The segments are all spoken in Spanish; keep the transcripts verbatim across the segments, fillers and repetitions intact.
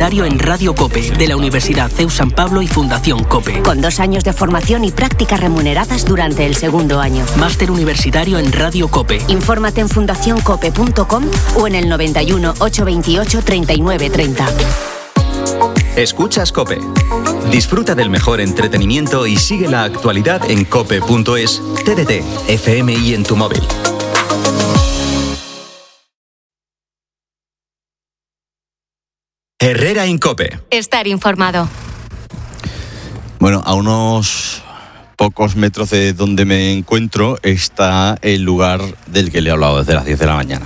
universitario en Radio COPE, de la Universidad C E U San Pablo y Fundación COPE. Con dos años de formación y prácticas remuneradas durante el segundo año. Máster universitario en Radio COPE. Infórmate en fundación cope punto com o en el noventa y uno, ochocientos veintiocho, treinta y nueve treinta. Escuchas COPE. Disfruta del mejor entretenimiento y sigue la actualidad en cope punto es, T D T, F M y en tu móvil. Herrera en COPE. Estar informado. Bueno, a unos pocos metros de donde me encuentro está el lugar del que le he hablado desde las diez de la mañana.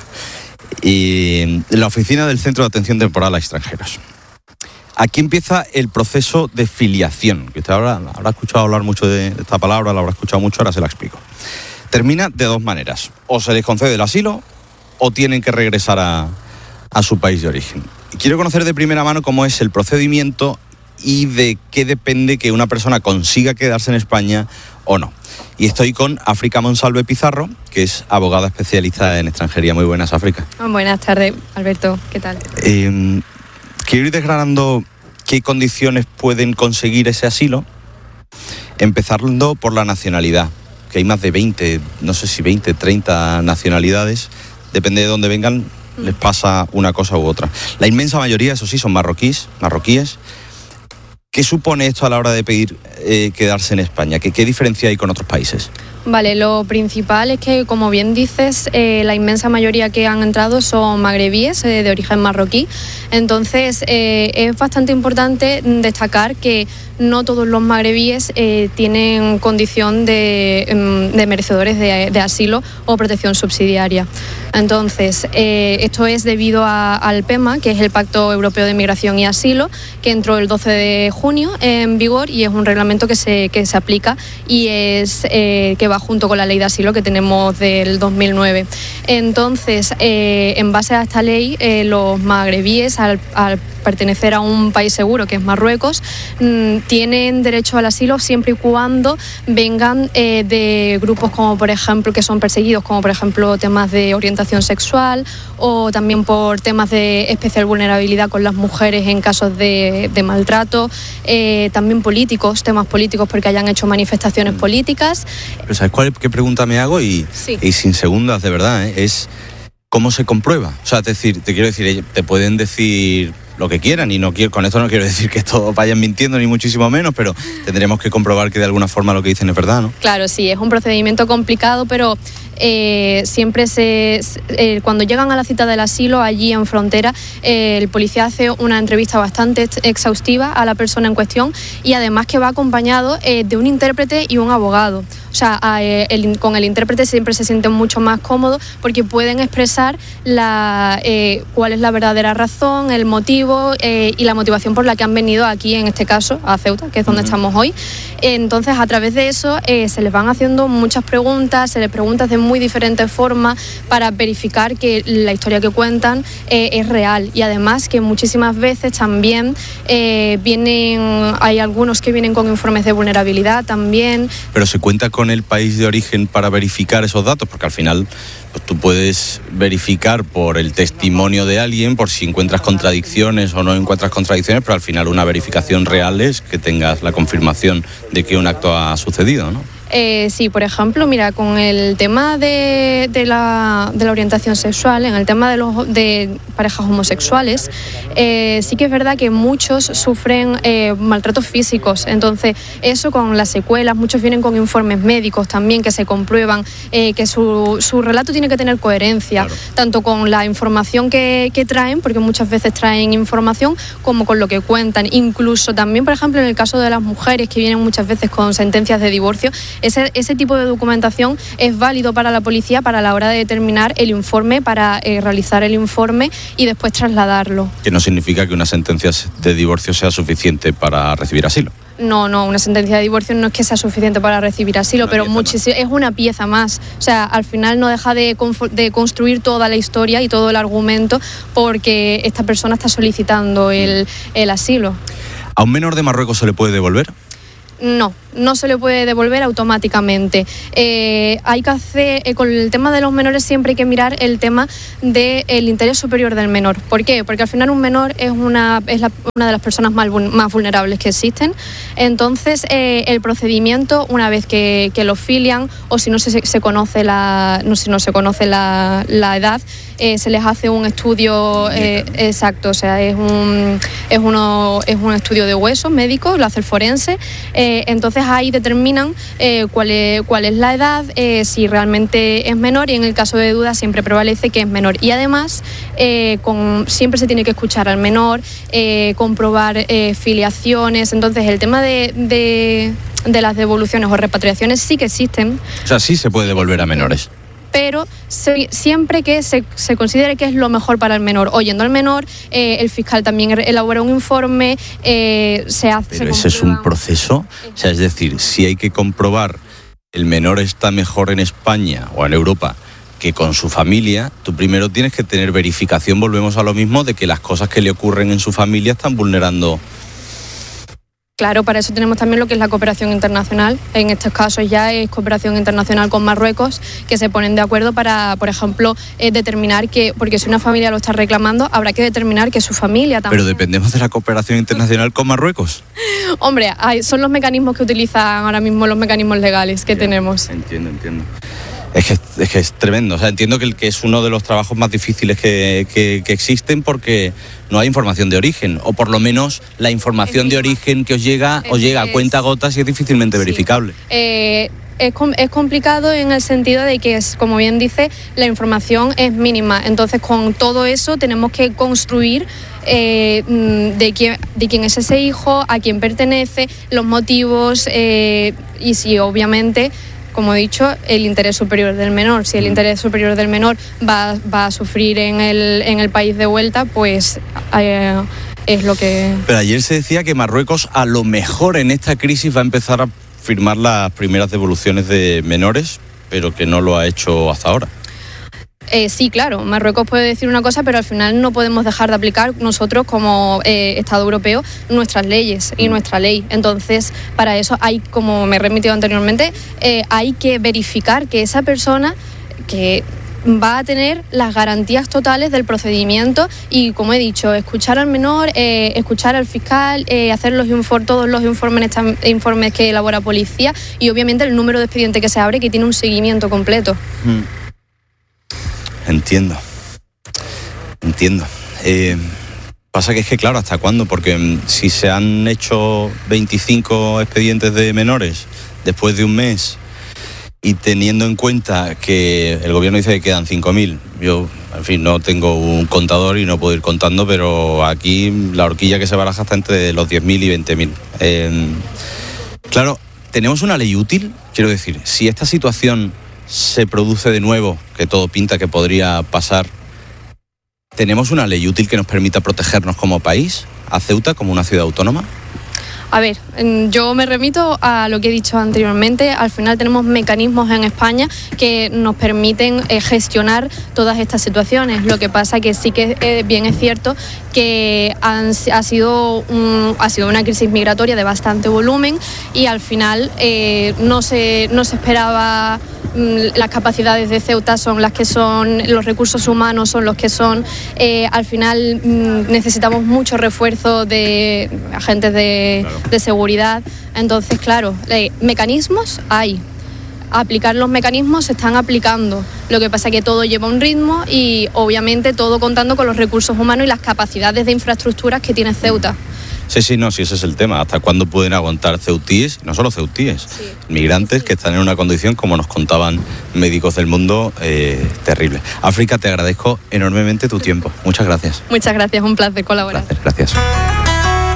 Y la oficina del Centro de Atención Temporal a Extranjeros. Aquí empieza el proceso de filiación, que usted habrá, habrá escuchado hablar mucho de esta palabra, la habrá escuchado mucho, ahora se la explico. Termina de dos maneras. O se les concede el asilo o tienen que regresar a, a su país de origen. Quiero conocer de primera mano cómo es el procedimiento y de qué depende que una persona consiga quedarse en España o no. Y estoy con África Monsalve Pizarro, que es abogada especialista en extranjería. Muy buenas, África. Buenas tardes, Alberto. ¿Qué tal? Eh, quiero ir desgranando qué condiciones pueden conseguir ese asilo, empezando por la nacionalidad, que hay más de veinte, no sé si veinte, treinta nacionalidades, depende de dónde vengan, les pasa una cosa u otra. La inmensa mayoría, eso sí, son marroquíes, marroquíes. ¿Qué supone esto a la hora de pedir eh, quedarse en España? ¿Qué, ¿Qué diferencia hay con otros países? Vale, lo principal es que, como bien dices, eh, la inmensa mayoría que han entrado son magrebíes eh, de origen marroquí. Entonces, eh, es bastante importante destacar que no todos los magrebíes eh, tienen condición de, de merecedores de, de asilo o protección subsidiaria. Entonces, eh, esto es debido a, al PEMA, que es el Pacto Europeo de Migración y Asilo, que entró el doce de junio en vigor y es un reglamento que se, que se aplica y es eh, que va junto con la ley de asilo que tenemos del dos mil nueve. Entonces, eh, en base a esta ley, eh, los magrebíes, al, al pertenecer a un país seguro, que es Marruecos, mmm, tienen derecho al asilo siempre y cuando vengan eh, de grupos como, por ejemplo, que son perseguidos, como por ejemplo temas de orientación sexual o también por temas de especial vulnerabilidad con las mujeres en casos de, de maltrato, eh, también políticos, temas políticos porque hayan hecho manifestaciones políticas. Pero ¿sabes cuál, qué pregunta me hago? Y, sí. y sin segundas, de verdad, ¿eh? Es ¿cómo se comprueba? O sea, es decir, te quiero decir, te pueden decir lo que quieran y no quiero, con esto no quiero decir que todos vayan mintiendo ni muchísimo menos, pero tendremos que comprobar que de alguna forma lo que dicen es verdad, ¿no? Claro, sí, es un procedimiento complicado, pero eh, siempre se eh, cuando llegan a la cita del asilo allí en frontera, eh, el policía hace una entrevista bastante exhaustiva a la persona en cuestión y además que va acompañado eh, de un intérprete y un abogado. O sea, eh, el, con el intérprete siempre se sienten mucho más cómodos porque pueden expresar la, eh, cuál es la verdadera razón, el motivo eh, y la motivación por la que han venido aquí, en este caso, a Ceuta, que es donde uh-huh. estamos hoy. Entonces, a través de eso eh, se les van haciendo muchas preguntas, se les pregunta de muy diferentes formas para verificar que la historia que cuentan eh, es real. Y además que muchísimas veces también eh, vienen, hay algunos que vienen con informes de vulnerabilidad también. Pero se cuenta con el país de origen para verificar esos datos, porque al final pues, tú puedes verificar por el testimonio de alguien, por si encuentras contradicciones o no encuentras contradicciones, pero al final una verificación real es que tengas la confirmación de que un acto ha sucedido, ¿no? Eh, sí, por ejemplo, mira, con el tema de, de, la, de la orientación sexual, en el tema de, los, de parejas homosexuales, eh, sí que es verdad que muchos sufren eh, maltratos físicos. Entonces, eso con las secuelas, muchos vienen con informes médicos también que se comprueban, eh, que su, su relato tiene que tener coherencia, claro, tanto con la información que, que traen, porque muchas veces traen información, como con lo que cuentan. Incluso también, por ejemplo, en el caso de las mujeres que vienen muchas veces con sentencias de divorcio, Ese, ese tipo de documentación es válido para la policía para la hora de determinar el informe, para eh, realizar el informe y después trasladarlo. Que no significa que una sentencia de divorcio sea suficiente para recibir asilo. No, no, una sentencia de divorcio no es que sea suficiente para recibir asilo, pero muchísimo, es una pieza más. O sea, al final no deja de, de construir toda la historia y todo el argumento porque esta persona está solicitando el, el asilo. ¿A un menor de Marruecos se le puede devolver? No, no se le puede devolver automáticamente. Eh, hay que hacer, eh, con el tema de los menores siempre hay que mirar el tema del interés superior del menor. ¿Por qué? Porque al final un menor es una, es la, una de las personas más, más vulnerables que existen. Entonces, eh, el procedimiento, una vez que, que lo filian, o si no se, se conoce la, no, si no se conoce la, la edad, eh, se les hace un estudio eh, exacto, o sea, es un, es, uno, es un estudio de huesos médico, lo hace el forense, eh, entonces ahí determinan eh, cuál, es, cuál es la edad, eh, si realmente es menor, y en el caso de duda siempre prevalece que es menor. Y además, eh, con, siempre se tiene que escuchar al menor, eh, comprobar eh, filiaciones, entonces el tema de, de, de las devoluciones o repatriaciones sí que existen. O sea, sí se puede devolver a menores. Pero se, siempre que se, se considere que es lo mejor para el menor. Oyendo al menor, eh, el fiscal también elabora un informe, eh, se hace... Pero ese es un proceso, o sea, es decir, si hay que comprobar el menor está mejor en España o en Europa que con su familia, tú primero tienes que tener verificación, volvemos a lo mismo, de que las cosas que le ocurren en su familia están vulnerando... Claro, para eso tenemos también lo que es la cooperación internacional. En estos casos ya es cooperación internacional con Marruecos, que se ponen de acuerdo para, por ejemplo, eh, determinar que, porque si una familia lo está reclamando, habrá que determinar que su familia también... Pero dependemos de la cooperación internacional con Marruecos. Hombre, hay, son los mecanismos que utilizan ahora mismo los mecanismos legales que Entiendo, tenemos. Entiendo, entiendo. Es que, es que es tremendo, o sea, entiendo que, el, que es uno de los trabajos más difíciles que, que, que existen porque no hay información de origen, o por lo menos la información de origen que os llega, os llega a cuenta gotas y es difícilmente sí. verificable. Eh, es, es complicado en el sentido de que, es, como bien dice, la información es mínima, entonces con todo eso tenemos que construir eh, de, quién, de quién es ese hijo, a quién pertenece, los motivos eh, y si obviamente... Como he dicho, el interés superior del menor. Si el interés superior del menor va, va a sufrir en el, en el país de vuelta, pues eh, es lo que... Pero ayer se decía que Marruecos a lo mejor en esta crisis va a empezar a firmar las primeras devoluciones de menores, pero que no lo ha hecho hasta ahora. Eh, sí, claro, Marruecos puede decir una cosa, pero al final no podemos dejar de aplicar nosotros como eh, Estado europeo nuestras leyes y nuestra ley. Entonces, para eso hay, como me he remitido anteriormente, eh, hay que verificar que esa persona que va a tener las garantías totales del procedimiento y, como he dicho, escuchar al menor, eh, escuchar al fiscal, eh, hacer los inform- todos los informes, informes que elabora policía y obviamente el número de expediente que se abre, que tiene un seguimiento completo. Mm. Entiendo, entiendo. Eh, pasa que es que, claro, ¿hasta cuándo? Porque si se han hecho veinticinco expedientes de menores después de un mes y teniendo en cuenta que el gobierno dice que quedan cinco mil, yo, en fin, no tengo un contador y no puedo ir contando, pero aquí la horquilla que se baraja está entre los diez mil y veinte mil. Eh, claro, ¿tenemos una ley útil? Quiero decir, si esta situación se produce de nuevo, que todo pinta que podría pasar, ¿tenemos una ley útil que nos permita protegernos como país, a Ceuta como una ciudad autónoma? A ver, yo me remito a lo que he dicho anteriormente. Al final tenemos mecanismos en España que nos permiten eh, gestionar todas estas situaciones. Lo que pasa que sí que eh, bien es cierto que han, ha, sido un, ha sido una crisis migratoria de bastante volumen y al final eh, no se, no se esperaba. Las capacidades de Ceuta son las que son, los recursos humanos son los que son. Eh, al final mm, necesitamos mucho refuerzo de agentes de, claro. de seguridad. Entonces, claro, eh, mecanismos hay. Aplicar los mecanismos se están aplicando. Lo que pasa es que todo lleva un ritmo y obviamente todo contando con los recursos humanos y las capacidades de infraestructuras que tiene Ceuta. Sí, sí, no, sí, ese es el tema. ¿Hasta cuándo pueden aguantar ceutíes? No solo ceutíes, sí. migrantes sí. que están en una condición, como nos contaban médicos del mundo, eh, terrible. África, te agradezco enormemente tu tiempo. Muchas gracias. Muchas gracias, un placer colaborar. Un placer, gracias.